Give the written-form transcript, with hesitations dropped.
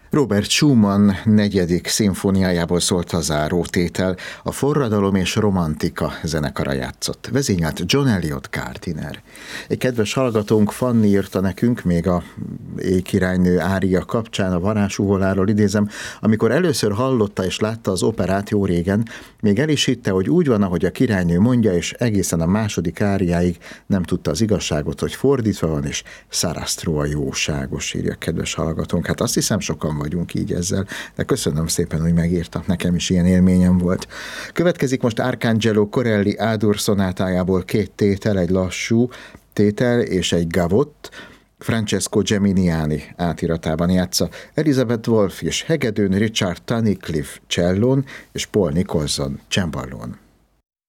Robert Schumann negyedik szimfóniájából szólt a zárótétel, a Forradalom és Romantika zenekara játszott. Vezényelt John Eliot Gardiner. Egy kedves hallgatónk, Fanni írta nekünk, még a Éjkirálynő ária kapcsán, a varázsuholáról idézem, amikor először hallotta és látta az operát jó régen, még el is hitte, hogy úgy van, ahogy a királynő mondja, és egészen a második áriáig nem tudta az igazságot, hogy fordítva van, és Sarastro a jóságos, írja kedves hallgatónk. Hát azt hiszem, sokan vagyunk így ezzel, de köszönöm szépen, hogy megírtak, nekem is ilyen élményem volt. Következik most Arcangelo Corelli A-dur szonátájából két tétel, egy lassú tétel és egy gavot, Francesco Geminiani átiratában játsza, Elizabeth Wolff és hegedűn, Richard Tunnicliffe csellón és Paul Nicholson cemballón.